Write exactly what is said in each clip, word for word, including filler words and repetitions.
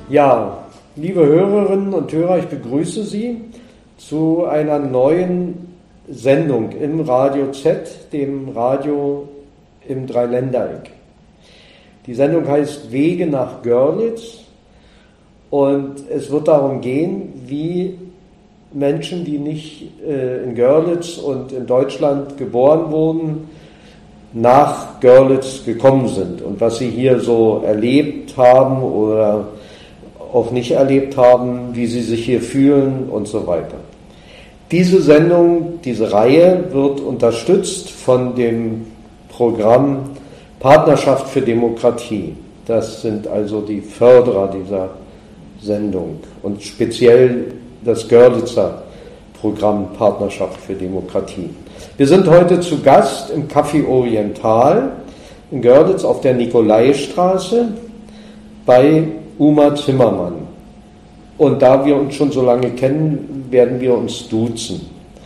Ja, liebe Hörerinnen und Hörer, ich begrüße Sie zu einer neuen Sendung im Radio Z, dem Radio im Dreiländereck. Die Sendung heißt Wege nach Görlitz und es wird darum gehen, wie Menschen, die nicht äh, in Görlitz und in Deutschland geboren wurden, nach Görlitz gekommen sind und was sie hier so erlebt haben oder auch nicht erlebt haben, wie sie sich hier fühlen und so weiter. Diese Sendung, diese Reihe wird unterstützt von dem Programm Partnerschaft für Demokratie. Das sind also die Förderer dieser Sendung und speziell das Görlitzer Programm Partnerschaft für Demokratie. Wir sind heute zu Gast im Café Oriental in Görlitz auf der Nikolaistraße bei Uma Zimmermann. Und da wir uns schon so lange kennen, werden wir uns duzen,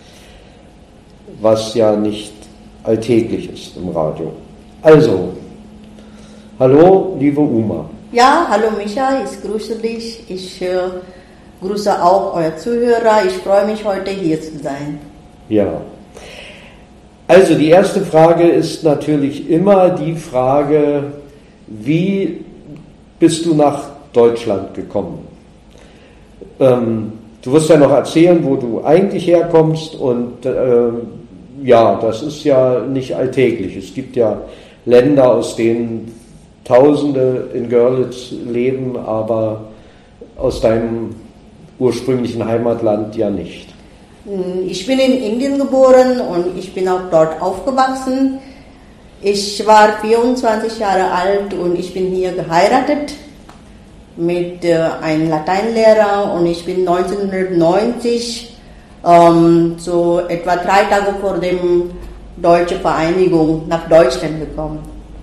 was ja nicht alltäglich ist im Radio. Also, hallo, liebe Uma. Ja, hallo Micha, ich grüße dich. Ich äh, grüße auch eure Zuhörer. Ich freue mich, heute hier zu sein. Ja. Also, die erste Frage ist natürlich immer die Frage, wie bist du nach Deutschland gekommen? Ähm, du wirst ja noch erzählen, wo du eigentlich herkommst und äh, ja, das ist ja nicht alltäglich. Es gibt ja Länder, aus denen Tausende in Görlitz leben, aber aus deinem ursprünglichen Heimatland ja nicht. Ich bin in Indien geboren und ich bin auch dort aufgewachsen. Ich war vierundzwanzig Jahre alt und ich bin hier geheiratet mit äh, einem Lateinlehrer und ich bin neunzehnhundertneunzig, ähm, so etwa drei Tage vor der Deutschen Vereinigung, nach Deutschland gekommen.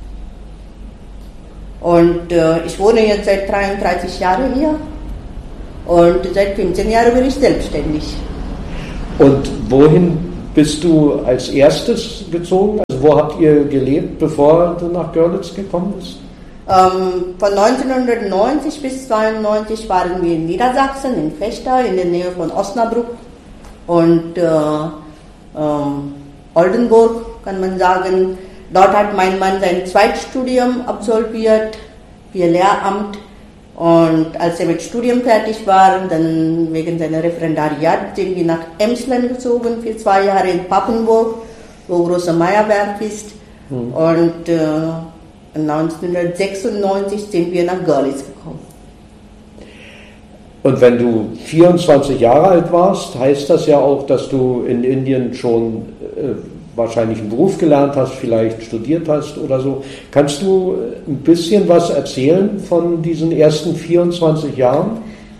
Und äh, ich wohne jetzt seit dreiunddreißig Jahren hier und seit fünfzehn Jahren bin ich selbstständig. Und wohin bist du als erstes gezogen? Also wo habt ihr gelebt, bevor du nach Görlitz gekommen bist? Ähm, von neunzehnhundertneunzig bis zweiundneunzig waren wir in Niedersachsen, in Vechta, in der Nähe von Osnabrück und äh, ähm, Oldenburg, kann man sagen. Dort hat mein Mann sein Zweitstudium absolviert für Lehramt und als er mit Studium fertig war, dann wegen seiner Referendariat sind wir nach Emsland gezogen für zwei Jahre in Papenburg, wo großer Meierwerk ist. Hm. Und äh, neunzehnhundertsechsundneunzig sind wir nach Görlitz gekommen. Und wenn du vierundzwanzig Jahre alt warst, heißt das ja auch, dass du in Indien schon äh, wahrscheinlich einen Beruf gelernt hast, vielleicht studiert hast oder so. Kannst du ein bisschen was erzählen von diesen ersten vierundzwanzig Jahren?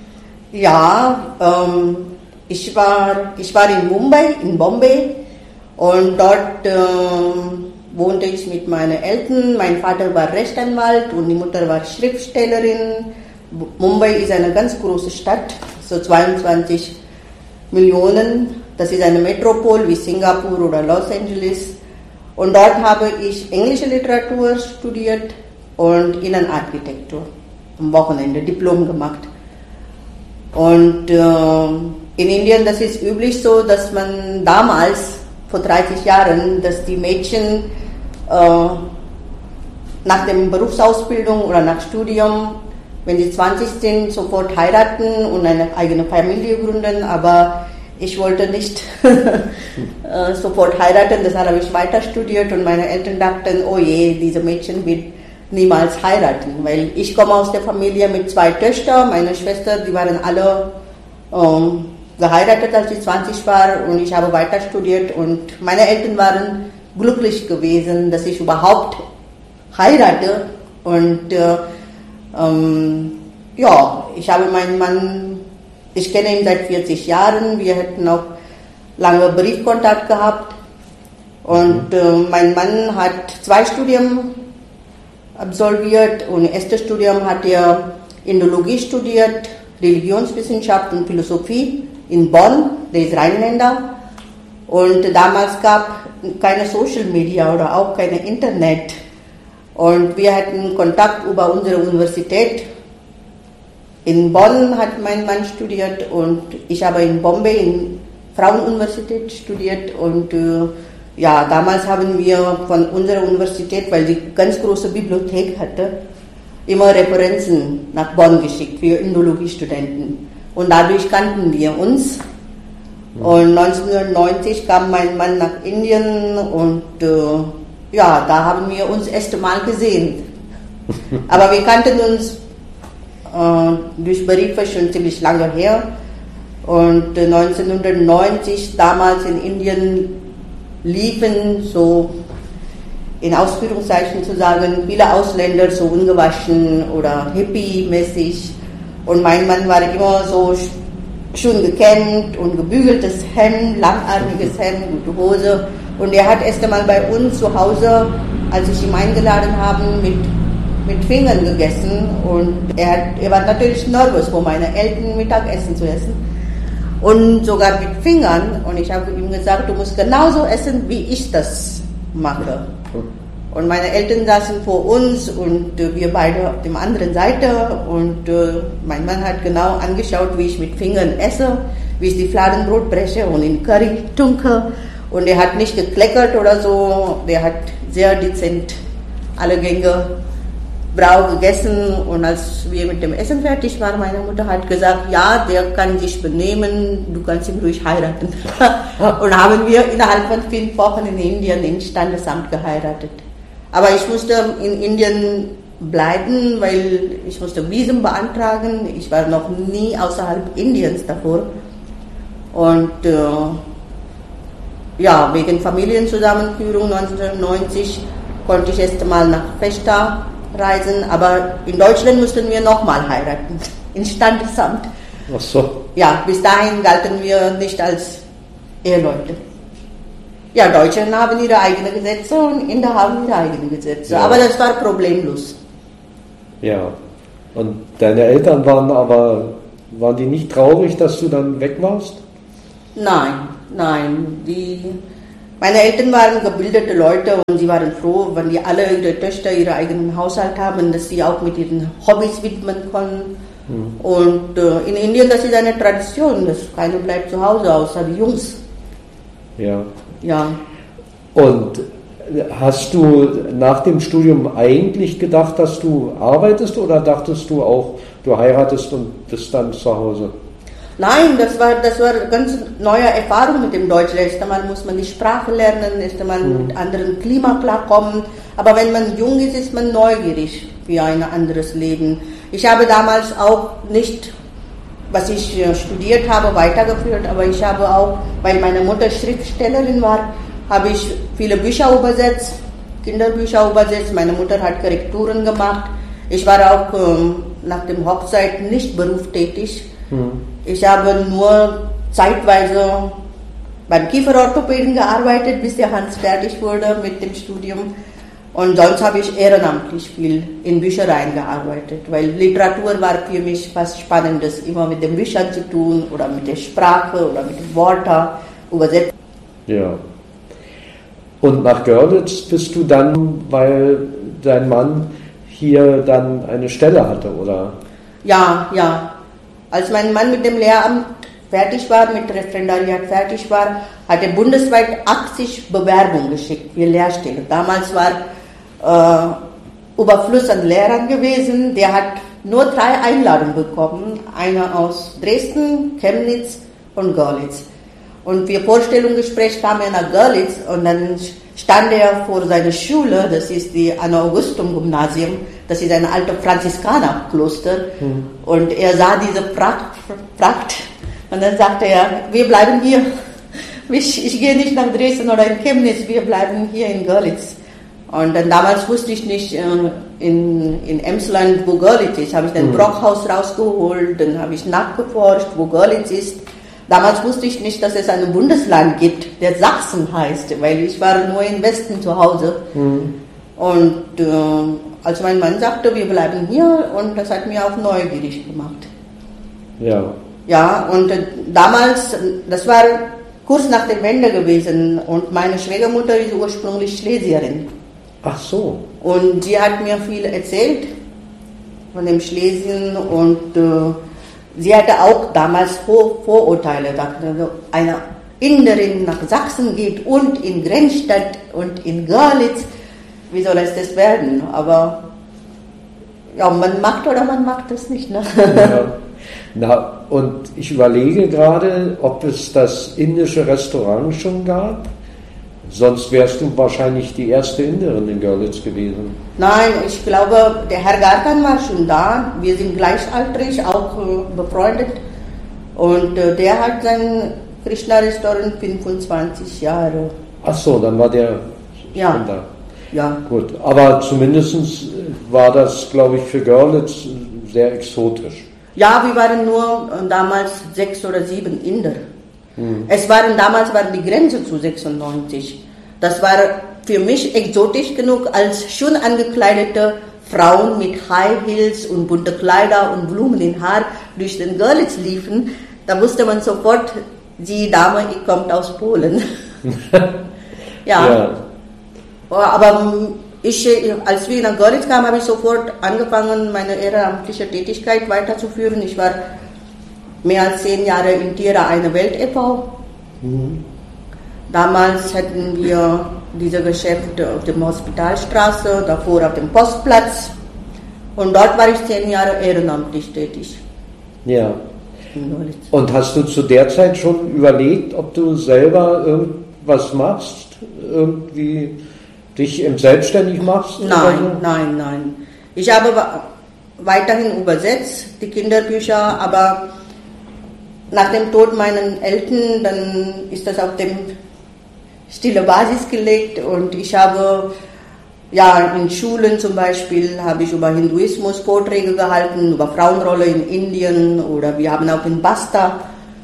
Ja, ähm, ich war, ich war in Mumbai, in Bombay und dort ähm, wohnte ich mit meinen Eltern. Mein Vater war Rechtsanwalt und die Mutter war Schriftstellerin. Mumbai ist eine ganz große Stadt, so zweiundzwanzig Millionen. Das ist eine Metropole wie Singapur oder Los Angeles. Und dort habe ich englische Literatur studiert und Innenarchitektur. Am Wochenende Diplom gemacht. Und äh, in Indien, das ist üblich so, dass man damals, vor dreißig Jahren, dass die Mädchen äh, nach der Berufsausbildung oder nach Studium, wenn sie zwanzig sind, sofort heiraten und eine eigene Familie gründen, aber ich wollte nicht äh, sofort heiraten, deshalb habe ich weiter studiert und meine Eltern dachten, oh je, diese Mädchen wird niemals heiraten, weil ich komme aus der Familie mit zwei Töchtern, meine Schwester, die waren alle ähm, geheiratet, als ich zwanzig war und ich habe weiter studiert und meine Eltern waren glücklich gewesen, dass ich überhaupt heirate und äh, ähm, ja, ich habe meinen Mann, ich kenne ihn seit vierzig Jahren, wir hatten auch lange Briefkontakt gehabt und äh, mein Mann hat zwei Studien absolviert und das erste Studium hat er Indologie studiert, Religionswissenschaft und Philosophie in Bonn, der ist Rheinländer und damals gab es keine Social Media oder auch kein Internet und wir hatten Kontakt über unsere Universität In Bonn hat mein Mann studiert und ich habe in Bombay in Frauenuniversität studiert und äh, ja, damals haben wir von unserer Universität, weil sie ganz große Bibliothek hatte, immer Referenzen nach Bonn geschickt für Indologiestudenten. Und dadurch kannten wir uns. Und neunzehnhundertneunzig kam mein Mann nach Indien und äh, ja, da haben wir uns das erste Mal gesehen. Aber wir kannten uns äh, durch Briefe schon ziemlich lange her. Und äh, neunzehnhundertneunzig, damals in Indien, liefen so, in Ausführungszeichen zu sagen, viele Ausländer so ungewaschen oder hippie-mäßig. Und mein Mann war immer so schon gekämmt und gebügeltes Hemd, langarmiges Hemd, gute Hose. Und er hat erst einmal bei uns zu Hause, als ich ihn eingeladen habe, mit, mit Fingern gegessen. Und er, hat, er war natürlich nervös, vor meinen Eltern Mittagessen zu essen. Und sogar mit Fingern. Und ich habe ihm gesagt, du musst genauso essen, wie ich das mache. Und meine Eltern saßen vor uns und äh, wir beide auf der anderen Seite. Und äh, mein Mann hat genau angeschaut, wie ich mit Fingern esse, wie ich die Fladenbrot breche und in Curry tunke. Und er hat nicht gekleckert oder so. Der hat sehr dezent alle Gänge brav gegessen. Und als wir mit dem Essen fertig waren, meine Mutter hat gesagt, ja, der kann sich benehmen, du kannst ihn ruhig heiraten. Und haben wir innerhalb von fünf Wochen in Indien im Standesamt geheiratet. Aber ich musste in Indien bleiben, weil ich musste Visum beantragen. Ich war noch nie außerhalb Indiens davor. Und äh, ja, wegen Familienzusammenführung neunzehnhundertneunzig konnte ich erst einmal nach Vechta reisen. Aber in Deutschland mussten wir nochmal heiraten, in Standesamt. Ach so. Ja, bis dahin galten wir nicht als Eheleute. Ja, Deutsche haben ihre eigenen Gesetze und Inder haben ihre eigenen Gesetze. Ja. Aber das war problemlos. Ja. Und deine Eltern waren aber, waren die nicht traurig, dass du dann weg warst? Nein, nein. Die, meine Eltern waren gebildete Leute und sie waren froh, wenn die alle ihre Töchter ihren eigenen Haushalt haben, dass sie auch mit ihren Hobbys widmen können. Hm. Und äh, in Indien, das ist eine Tradition, dass keiner bleibt zu Hause, außer die Jungs. Ja. Ja. Und hast du nach dem Studium eigentlich gedacht, dass du arbeitest oder dachtest du auch, du heiratest und bist dann zu Hause? Nein, das war, das war eine ganz neue Erfahrung mit dem Deutsch. Erst einmal muss man die Sprache lernen, erst einmal mhm. mit anderem Klima klarkommen. Aber wenn man jung ist, ist man neugierig für ein anderes Leben. Ich habe damals auch nicht, was ich studiert habe, weitergeführt, aber ich habe auch, weil meine Mutter Schriftstellerin war, habe ich viele Bücher übersetzt, Kinderbücher übersetzt. Meine Mutter hat Korrekturen gemacht. Ich war auch ähm, nach dem Hochzeit nicht berufstätig. Hm. Ich habe nur zeitweise beim Kieferorthopäden gearbeitet, bis der Hans fertig wurde mit dem Studium. Und sonst habe ich ehrenamtlich viel in Büchereien gearbeitet, weil Literatur war für mich was Spannendes, immer mit den Büchern zu tun oder mit der Sprache oder mit den Worten übersetzt. Ja. Und nach Görlitz bist du dann, weil dein Mann hier dann eine Stelle hatte, oder? Ja, ja. Als mein Mann mit dem Lehramt fertig war, mit Referendariat fertig war, hat er bundesweit achtzig Bewerbungen geschickt für Lehrstellen. Damals war äh, Überfluss an Lehrern gewesen. Der hat nur drei Einladungen bekommen. Eine aus Dresden, Chemnitz und Görlitz. Und für Vorstellungsgespräch kam er nach Görlitz und dann stand er vor seiner Schule, das ist die Anna-Augustum-Gymnasium, das ist ein altes Franziskanerkloster. Mhm. Und er sah diese Pracht, Pracht und dann sagte er, wir bleiben hier. Ich, ich gehe nicht nach Dresden oder in Chemnitz, wir bleiben hier in Görlitz. Und dann damals wusste ich nicht äh, in, in Emsland, wo Görlitz ist. Habe ich dann mhm. Brockhaus rausgeholt, dann habe ich nachgeforscht, wo Görlitz ist. Damals wusste ich nicht, dass es ein Bundesland gibt, der Sachsen heißt, weil ich war nur im Westen zu Hause. Mhm. Und äh, als mein Mann sagte, wir bleiben hier, und das hat mir auch neugierig gemacht. Ja. Ja, und äh, damals, das war kurz nach der Wende gewesen, und meine Schwiegermutter ist ursprünglich Schlesierin. Ach so. Und sie hat mir viel erzählt. von dem Schlesien und äh, sie hatte auch damals Vor- Vorurteile, dass eine Inderin nach Sachsen geht und in Grenzstadt und in Görlitz, wie soll es das werden? Aber ja, man macht oder man macht es nicht. Ne? Ja. Na, und ich überlege gerade, ob es das indische Restaurant schon gab. Sonst wärst du wahrscheinlich die erste Inderin in Görlitz gewesen. Nein, ich glaube, der Herr Garkan war schon da. Wir sind gleichaltrig, auch äh, befreundet. Und äh, der hat sein Krishna-Restaurant fünfundzwanzig Jahre. Ach so, dann war der ja. schon da. Ja. Gut, aber zumindest war das, glaube ich, für Görlitz sehr exotisch. Ja, wir waren nur äh, damals sechs oder sieben Inder. Hm. Es waren damals war die Grenze zu sechsundneunzig. Das war für mich exotisch genug, als schon angekleidete Frauen mit High Heels und bunte Kleider und Blumen im Haar durch den Görlitz liefen. Da wusste man sofort, die Dame die kommt aus Polen. ja. ja. Aber ich, als wir nach Görlitz kamen, habe ich sofort angefangen, meine ehrenamtliche Tätigkeit weiterzuführen. Ich war mehr als zehn Jahre in Tiere eine Welt e V Mhm. Damals hatten wir diese Geschäfte auf der Hospitalstraße, davor auf dem Postplatz. Und dort war ich zehn Jahre ehrenamtlich tätig. Ja. Und hast du zu der Zeit schon überlegt, ob du selber irgendwas machst? Irgendwie dich selbstständig machst? Nein, so? nein, nein. Ich habe weiterhin übersetzt, die Kinderbücher, aber nach dem Tod meiner Eltern, dann ist das auf dem stille Basis gelegt und ich habe, ja, in Schulen zum Beispiel, habe ich über Hinduismus Vorträge gehalten, über Frauenrolle in Indien oder wir haben auch in Basta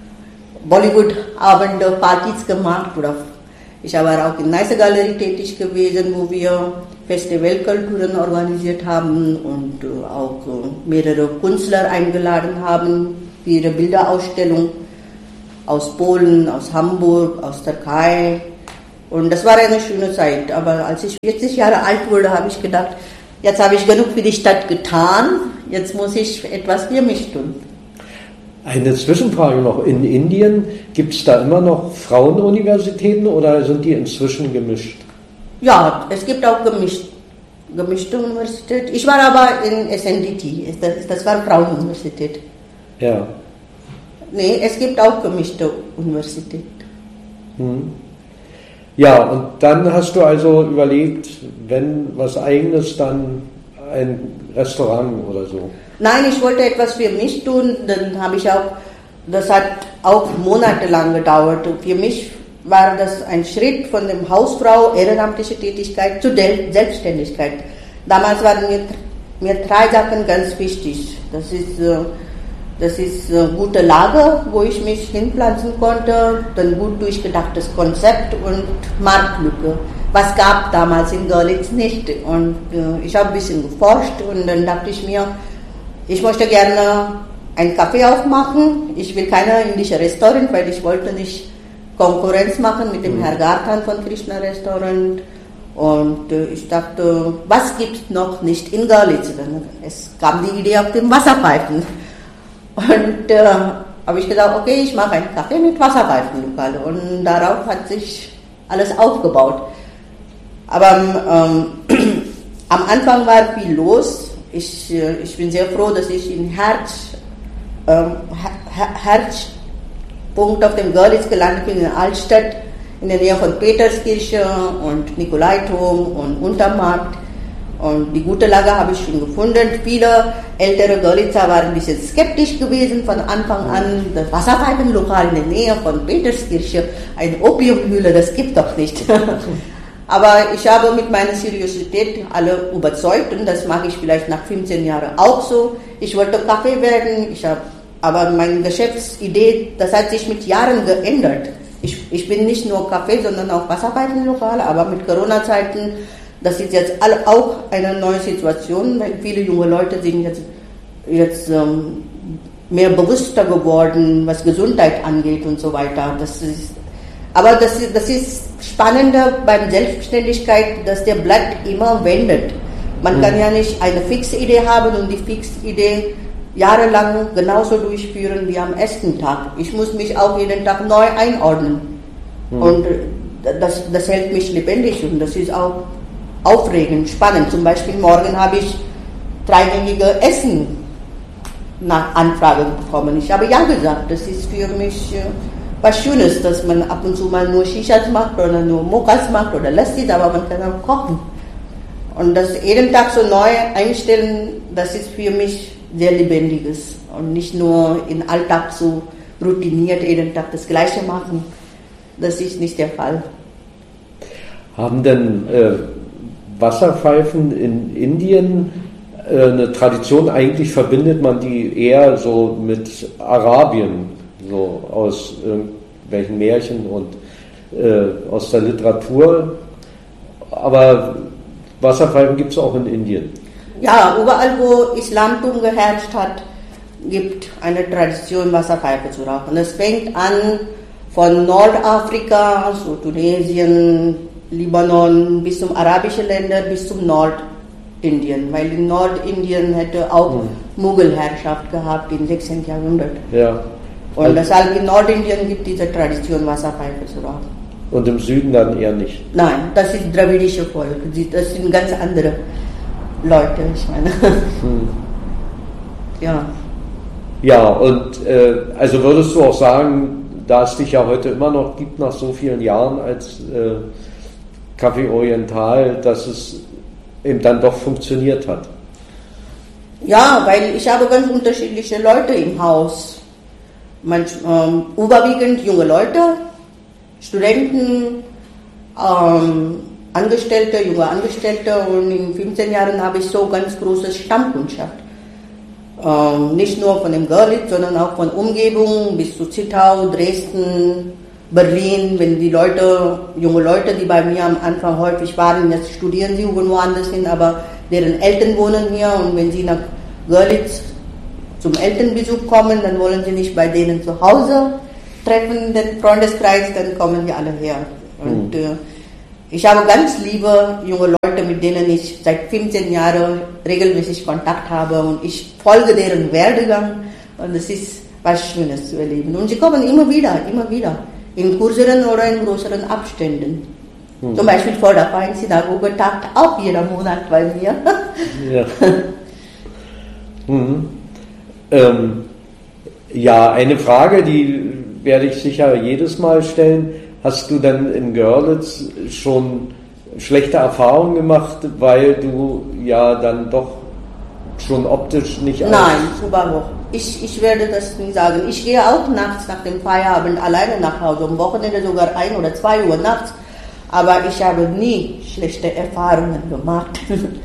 Bollywood-Abende, Partys gemacht oder ich habe auch in Neisse Galerie tätig gewesen, wo wir Festivalkulturen organisiert haben und auch mehrere Künstler eingeladen haben für ihre Bilderausstellung aus Polen, aus Hamburg, aus Türkei. Und das war eine schöne Zeit. Aber als ich vierzig Jahre alt wurde, habe ich gedacht, jetzt habe ich genug für die Stadt getan, jetzt muss ich etwas für mich tun. Eine Zwischenfrage noch. In Indien gibt es da immer noch Frauenuniversitäten oder sind die inzwischen gemischt? Ja, es gibt auch gemischt, gemischte Universität. Ich war aber in S N D T, das, das war Frauenuniversität. Ja. Nee, es gibt auch gemischte Universität. Hm. Ja, und dann hast du also überlegt, wenn was Eigenes, dann ein Restaurant oder so. Nein, ich wollte etwas für mich tun, dann habe ich auch, das hat auch monatelang gedauert. Und für mich war das ein Schritt von dem Hausfrau, ehrenamtliche Tätigkeit zur Selbstständigkeit. Damals waren mir, mir drei Sachen ganz wichtig. Das ist, das ist eine gute Lage, wo ich mich hinpflanzen konnte, ein gut durchgedachtes Konzept und Marktlücke. Was gab damals in Görlitz nicht. Und ich habe ein bisschen geforscht und dann dachte ich mir, ich möchte gerne ein Café aufmachen. Ich will kein indisches Restaurant, weil ich wollte nicht Konkurrenz machen mit dem mhm. Herrn Gartan von Krishna Restaurant. Und äh, ich dachte, was gibt es noch nicht in Görlitz? Es kam die Idee auf dem Wasserpfeifen. Und äh, habe ich gesagt, okay, ich mache ein Café mit Wasserpfeifenlokale. Und darauf hat sich alles aufgebaut. Aber ähm, am Anfang war viel los. Ich, ich bin sehr froh, dass ich in Herz, ähm, Her- Herzpunkt auf dem Görlitz gelandet bin, in der Altstadt, in der Nähe von Peterskirche und Nikolaiturm und Untermarkt. Und die gute Lage habe ich schon gefunden. Viele ältere Görlitzer waren ein bisschen skeptisch gewesen von Anfang an. Das Wasserpfeifenlokal in der Nähe von Peterskirche, eine Opiumhöhle, das gibt doch nicht. Aber ich habe mit meiner Seriosität alle überzeugt und das mache ich vielleicht nach fünfzehn Jahren auch so. Ich wollte Kaffee werden, ich habe, aber meine Geschäftsidee, das hat sich mit Jahren geändert. Ich, ich bin nicht nur Kaffee, sondern auch Wasserpfeifenlokal, aber mit Corona-Zeiten, das ist jetzt auch eine neue Situation, weil viele junge Leute sind jetzt, jetzt ähm, mehr bewusster geworden, was Gesundheit angeht und so weiter. Das ist, aber das ist, das ist Spannende beim Selbstständigkeit, dass der Blatt immer wendet. Man mhm. kann ja nicht eine fixe Idee haben und die fixe Idee jahrelang genauso durchführen wie am ersten Tag. Ich muss mich auch jeden Tag neu einordnen. Mhm. Und das, das hält mich lebendig und das ist auch aufregend, spannend. Zum Beispiel morgen habe ich dreigängige Essen nach Anfrage bekommen. Ich habe ja gesagt, das ist für mich äh, was Schönes, dass man ab und zu mal nur Shishas macht oder nur Mokas macht oder Lassis, aber man kann auch kochen. Und das jeden Tag so neu einstellen, das ist für mich sehr Lebendiges und nicht nur im Alltag so routiniert jeden Tag das Gleiche machen. Das ist nicht der Fall. Haben denn äh, Wasserpfeifen in Indien äh, eine Tradition? Eigentlich verbindet man die eher so mit Arabien, so aus irgendwelchen Märchen und äh, aus der Literatur. Aber Wasserpfeifen gibt es auch in Indien. Ja, überall wo Islamtum geherrscht hat, gibt eine Tradition, Wasserpfeife zu rauchen. Es fängt an von Nordafrika, so Tunesien, Libanon, bis zum arabischen Länder, bis zum Nordindien. Weil in Nordindien hätte auch hm. Mughal-Herrschaft gehabt im sechzehnten Jahrhundert. Ja. Und also deshalb in Nordindien gibt es diese Tradition, Wasserpfeife zu rauchen. Und im Süden dann eher nicht? Nein, das ist dravidische Volk. Das sind ganz andere Leute, ich meine. Hm. Ja. Ja, und äh, also würdest du auch sagen, da es dich ja heute immer noch gibt, nach so vielen Jahren als äh, Café Oriental, dass es eben dann doch funktioniert hat? Ja, weil ich habe ganz unterschiedliche Leute im Haus. Manch, ähm, überwiegend junge Leute, Studenten, ähm, Angestellte, junge Angestellte, und in fünfzehn Jahren habe ich so ganz große Stammkundschaft. Ähm, nicht nur von dem Görlitz, sondern auch von Umgebung bis zu Zittau, Dresden, Berlin. Wenn die Leute, junge Leute, die bei mir am Anfang häufig waren, jetzt studieren sie irgendwo anders hin, aber deren Eltern wohnen hier, und wenn sie nach Görlitz zum Elternbesuch kommen, dann wollen sie nicht bei denen zu Hause treffen, den Freundeskreis, dann kommen wir alle her. Und mhm. äh, ich habe ganz liebe junge Leute, mit denen ich seit fünfzehn Jahren regelmäßig Kontakt habe, und ich folge deren Werdegang, und es ist was Schönes zu erleben. Und sie kommen immer wieder, immer wieder, in kürzeren oder in größeren Abständen. Mhm. Zum Beispiel vor der Fein-Synagoge tagt auch jeder Monat bei mir. Ja. mhm. ähm, ja, eine Frage, die werde ich sicher jedes Mal stellen. Hast du denn in Görlitz schon schlechte Erfahrungen gemacht, weil du ja dann doch schon optisch nicht... Nein, überhaupt. Ich, ich werde das nie sagen. Ich gehe auch nachts nach dem Feierabend alleine nach Hause, am Wochenende sogar ein oder zwei Uhr nachts. Aber ich habe nie schlechte Erfahrungen gemacht.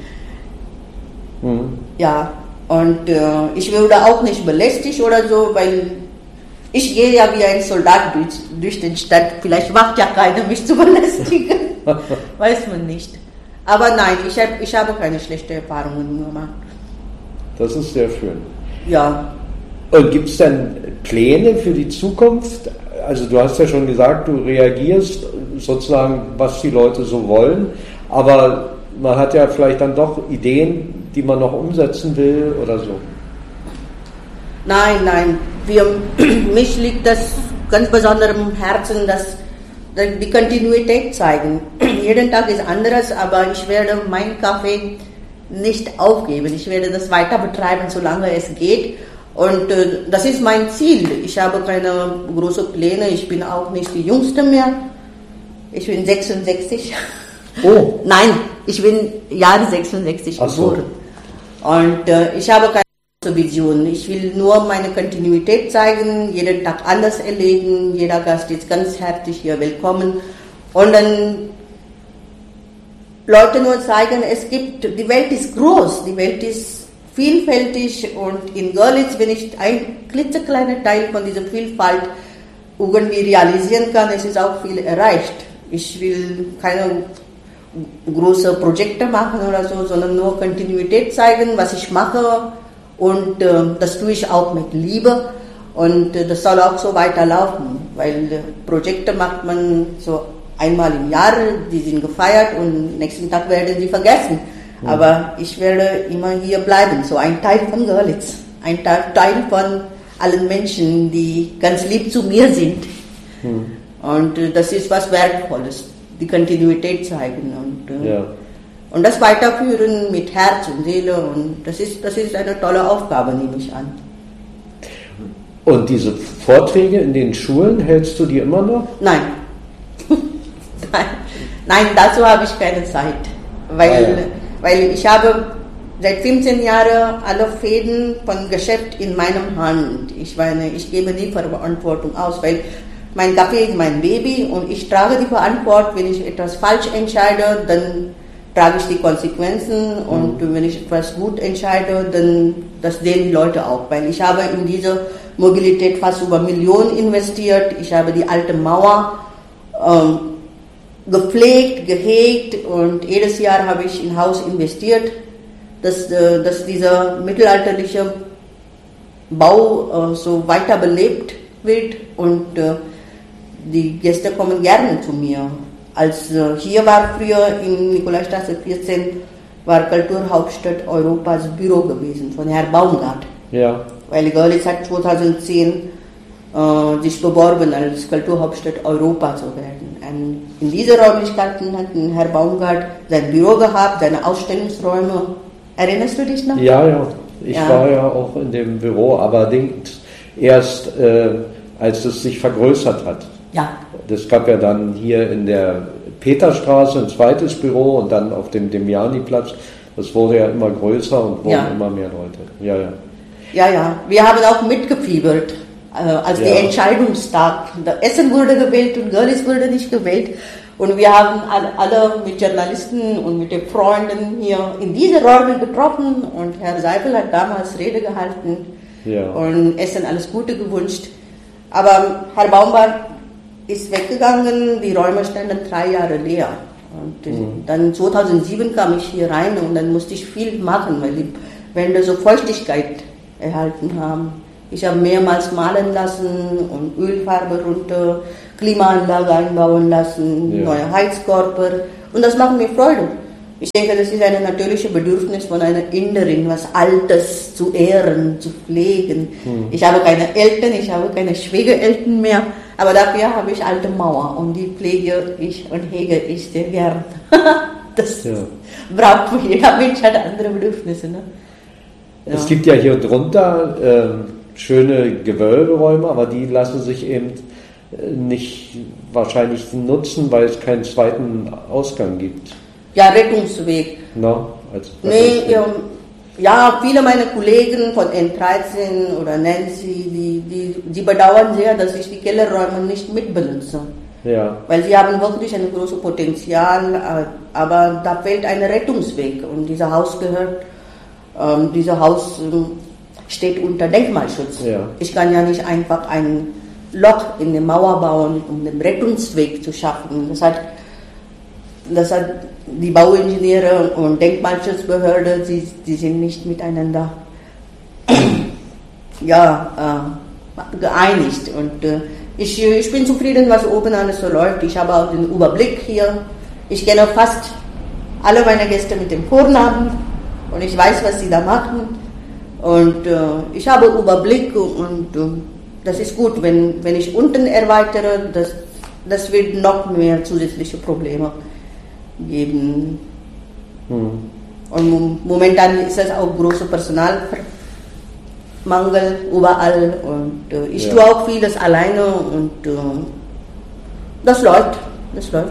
hm. Ja, und äh, ich wurde auch nicht belästigt oder so, weil... Ich gehe ja wie ein Soldat durch, durch den Stadt. Vielleicht macht ja keiner, mich zu belästigen. Weiß man nicht. Aber nein, ich, hab, ich habe keine schlechten Erfahrungen gemacht. Das ist sehr schön. Ja. Und gibt es denn Pläne für die Zukunft? Also du hast ja schon gesagt, du reagierst sozusagen, was die Leute so wollen. Aber man hat ja vielleicht dann doch Ideen, die man noch umsetzen will oder so. Nein, nein. Für mich liegt das ganz besonders am Herzen, dass die Kontinuität zeigen. Jeden Tag ist anderes, aber ich werde mein Café nicht aufgeben. Ich werde das weiter betreiben, solange es geht. Und äh, das ist mein Ziel. Ich habe keine großen Pläne. Ich bin auch nicht die Jüngste mehr. Ich bin sechsundsechzig. Oh. Nein, ich bin Jahre sechsundsechzig Ach so. geboren. Und äh, ich habe keine Vision. Ich will nur meine Kontinuität zeigen, jeden Tag anders erleben, jeder Gast ist ganz herzlich hier willkommen, und dann Leute nur zeigen, es gibt, die Welt ist groß, die Welt ist vielfältig, und in Görlitz, wenn ich ein klitzekleiner Teil von dieser Vielfalt irgendwie realisieren kann, es ist auch viel erreicht. Ich will keine großen Projekte machen oder so, sondern nur Kontinuität zeigen, was ich mache. Und äh, das tue ich auch mit Liebe, und äh, das soll auch so weiterlaufen, weil äh, Projekte macht man so einmal im Jahr, die sind gefeiert und nächsten Tag werden sie vergessen. Mhm. Aber ich werde immer hier bleiben, so ein Teil von Görlitz, ein Teil von allen Menschen, die ganz lieb zu mir sind. Mhm. Und äh, das ist was Wertvolles, die Kontinuität zeigen und, äh, ja. und das weiterführen mit Herz und Seele. Und das ist, das ist eine tolle Aufgabe, nehme ich an. Und diese Vorträge in den Schulen, hältst du die immer noch? Nein. Nein. Nein, dazu habe ich keine Zeit. Weil, ah, ja. weil ich habe seit fünfzehn Jahren alle Fäden von Geschäft in meiner Hand. Ich meine, ich gebe nie Verantwortung aus, weil mein Kaffee ist mein Baby und ich trage die Verantwortung. Wenn ich etwas falsch entscheide, dann trage ich die Konsequenzen und mhm. wenn ich etwas gut entscheide, dann das sehen die Leute auch. Weil ich habe in diese Mobilität fast über Millionen investiert. Ich habe die alte Mauer ähm, gepflegt, gehegt und jedes Jahr habe ich in Haus investiert, dass, äh, dass dieser mittelalterliche Bau äh, so weiter belebt wird und äh, die Gäste kommen gerne zu mir. Als äh, hier war früher in Nikolastraße vierzehn, war Kulturhauptstadt Europas Büro gewesen von Herrn Baumgart. Ja. Weil Görlitz hat zweitausendzehn äh, sich beworben, als Kulturhauptstadt Europa zu werden. Und in diese Räumlichkeiten hat Herr Baumgart sein Büro gehabt, seine Ausstellungsräume. Erinnerst du dich noch? Ja, ja. Ich ja. war ja auch in dem Büro, allerdings erst äh, als es sich vergrößert hat. Ja. Das gab ja dann hier in der Peterstraße ein zweites Büro und dann auf dem Demiani-Platz. Das wurde ja immer größer und wurden ja. immer mehr Leute. Ja, ja. Ja, ja. Wir haben auch mitgefiebert, äh, als ja. der Entscheidungstag. Essen wurde gewählt und Görlitz wurde nicht gewählt. Und wir haben alle mit Journalisten und mit den Freunden hier in diese Räume getroffen und Herr Seipel hat damals Rede gehalten ja. und Essen alles Gute gewünscht. Aber Herr Baumgart ist weggegangen, die Räume standen drei Jahre leer. Und mhm. dann zweitausendsieben kam ich hier rein und dann musste ich viel machen, weil die Wände so Feuchtigkeit erhalten haben. Ich habe mehrmals malen lassen und Ölfarbe runter, Klimaanlage einbauen lassen, ja. neue Heizkörper und das macht mir Freude. Ich denke, das ist ein natürliches Bedürfnis von einer Innerin, was Altes zu ehren, zu pflegen. Hm. Ich habe keine Eltern, ich habe keine Schwiegereltern mehr, aber dafür habe ich alte Mauer und die pflege ich und hege ich sehr gern. Das ja. braucht jeder Mensch, hat andere Bedürfnisse. Ne? Ja. Es gibt ja hier drunter äh, schöne Gewölberäume, aber die lassen sich eben nicht wahrscheinlich nutzen, weil es keinen zweiten Ausgang gibt. Ja, Rettungsweg. No, als nee, ja, ja, viele meiner Kollegen von N dreizehn oder Nancy, die, die, die bedauern sehr, dass ich die Kellerräume nicht mitbenutze. Ja. Weil sie haben wirklich ein großes Potenzial, aber da fehlt ein Rettungsweg und dieser Haus gehört, ähm, dieser Haus ähm, steht unter Denkmalschutz. Ja. Ich kann ja nicht einfach ein Loch in der Mauer bauen, um den Rettungsweg zu schaffen. Das hat, das hat die Bauingenieure und Denkmalschutzbehörde, die, die sind nicht miteinander ja, äh, geeinigt. Und äh, ich, ich bin zufrieden, was oben alles so läuft. Ich habe auch den Überblick hier. Ich kenne fast alle meine Gäste mit dem Vornamen und ich weiß, was sie da machen. Und äh, ich habe Überblick und äh, das ist gut, wenn, wenn ich unten erweitere, das, das wird noch mehr zusätzliche Probleme geben. Hm. Und momentan ist es auch großer Personalmangel überall und äh, ich ja. tue auch vieles alleine und äh, das läuft, das läuft.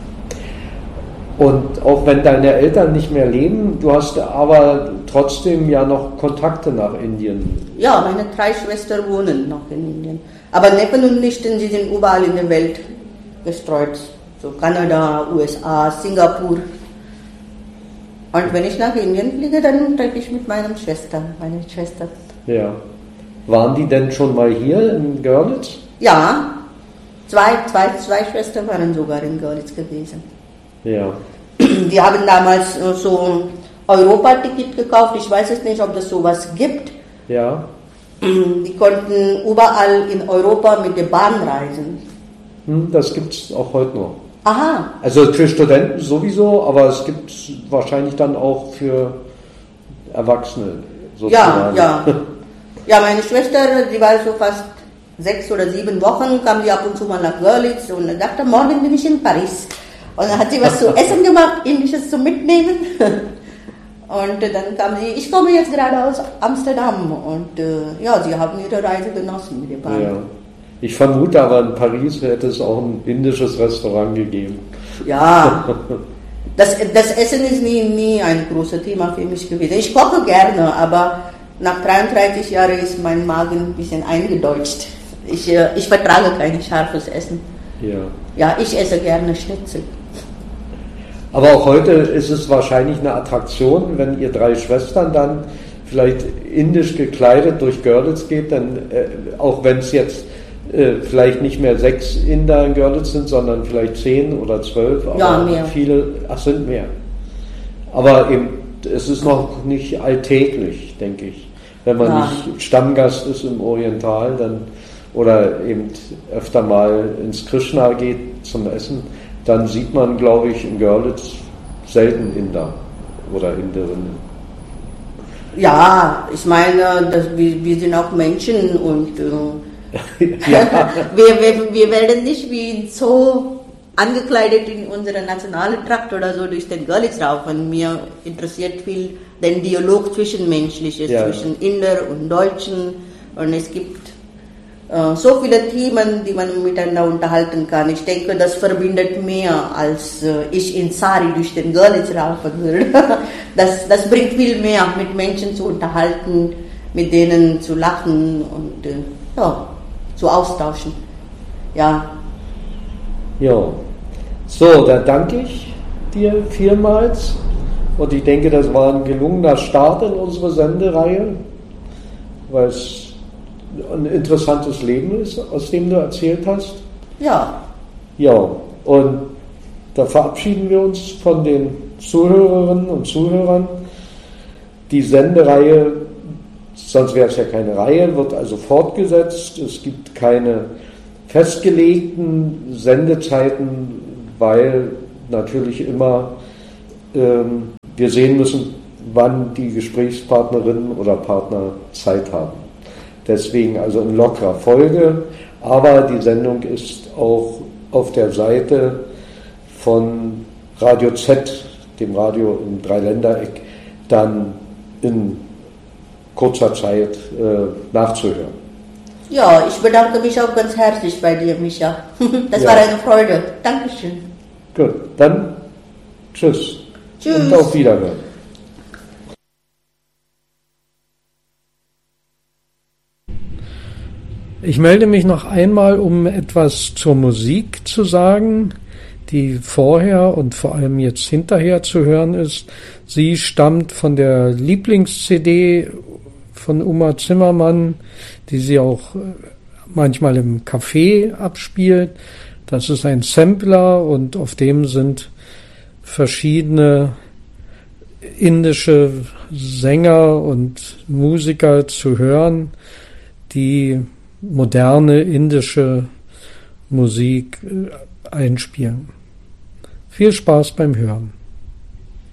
Und auch wenn deine Eltern nicht mehr leben, du hast aber trotzdem ja noch Kontakte nach Indien. Ja, meine drei Schwestern wohnen noch in Indien. Aber Neffen und Nichten, sie sind überall in der Welt gestreut. So Kanada, U S A, Singapur. Und wenn ich nach Indien fliege, dann treffe ich mit meinen Schwestern, meine Schwester. Ja. Waren die denn schon mal hier in Görlitz? Ja. Zwei, zwei, zwei Schwestern waren sogar in Görlitz gewesen. Ja. Die haben damals so ein Europa-Ticket gekauft. Ich weiß es nicht, ob es sowas gibt. Ja. Die konnten überall in Europa mit der Bahn reisen. Hm, das gibt es auch heute noch. Aha. Also für Studenten sowieso, aber es gibt wahrscheinlich dann auch für Erwachsene sozusagen. Ja, ja. Ja, meine Schwester, die war so fast sechs oder sieben Wochen, kam sie ab und zu mal nach Görlitz und dachte, morgen bin ich in Paris. Und dann hat sie was zu essen gemacht, Indisches zum Mitnehmen. Und dann kam sie, ich komme jetzt gerade aus Amsterdam. Und äh, ja, sie haben ihre Reise genossen mit der Bahn. Ja. Ich vermute aber, in Paris hätte es auch ein indisches Restaurant gegeben. Ja, das, das Essen ist nie, nie ein großes Thema für mich gewesen. Ich koche gerne, aber nach dreiunddreißig Jahren ist mein Magen ein bisschen eingedeutscht. Ich, ich vertrage kein scharfes Essen. Ja. Ja, ich esse gerne Schnitzel. Aber auch heute ist es wahrscheinlich eine Attraktion, wenn ihr drei Schwestern dann vielleicht indisch gekleidet durch Görlitz geht, dann äh, auch wenn es jetzt äh, vielleicht nicht mehr sechs Inder in Görlitz sind, sondern vielleicht zehn oder zwölf, aber ja, mehr. viele, ach sind mehr. Aber eben, es ist noch nicht alltäglich, denke ich. Wenn man ja. nicht Stammgast ist im Oriental, dann oder eben öfter mal ins Krishna geht zum Essen, dann sieht man, glaube ich, in Görlitz selten Inder oder Inderinnen. Ja, ich meine, dass wir, wir sind auch Menschen und äh, ja. wir, wir, wir werden nicht wie so angekleidet in unsere nationale Tracht oder so durch den Görlitz laufen. Mir interessiert viel den Dialog zwischenmenschliches, ja. zwischen Inder und Deutschen und es gibt so viele Themen, die man miteinander unterhalten kann. Ich denke, das verbindet mehr, als ich in Sari durch den Görlitz laufen würde. Das, das bringt viel mehr, mit Menschen zu unterhalten, mit denen zu lachen und ja, zu austauschen. Ja. Ja. So, dann danke ich dir vielmals und ich denke, das war ein gelungener Start in unsere Sendereihe, weil es ein interessantes Leben ist, aus dem du erzählt hast. Ja. Ja, und da verabschieden wir uns von den Zuhörerinnen und Zuhörern. Die Sendereihe, sonst wäre es ja keine Reihe, wird also fortgesetzt. Es gibt keine festgelegten Sendezeiten, weil natürlich immer ähm, wir sehen müssen, wann die Gesprächspartnerinnen oder Partner Zeit haben. Deswegen also in lockerer Folge, aber die Sendung ist auch auf der Seite von Radio Z, dem Radio im Dreiländereck, dann in kurzer Zeit äh, nachzuhören. Ja, ich bedanke mich auch ganz herzlich bei dir, Micha. Das ja. war eine Freude. Dankeschön. Gut, dann tschüss. Tschüss. Und auf Wiederhören. Ich melde mich noch einmal, um etwas zur Musik zu sagen, die vorher und vor allem jetzt hinterher zu hören ist. Sie stammt von der Lieblings-C D von Uma Zimmermann, die sie auch manchmal im Café abspielt. Das ist ein Sampler und auf dem sind verschiedene indische Sänger und Musiker zu hören, die moderne indische Musik einspielen. Viel Spaß beim Hören.